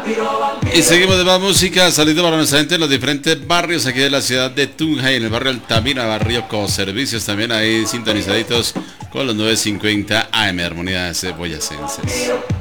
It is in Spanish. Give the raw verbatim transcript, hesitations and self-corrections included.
Y seguimos de más música, saliendo para nuestra gente en los diferentes barrios aquí de la ciudad de Tunja y en el barrio Altamira, barrio Coservicios, también ahí sintonizaditos con los novecientos cincuenta A M, Armonía de Boyacenses.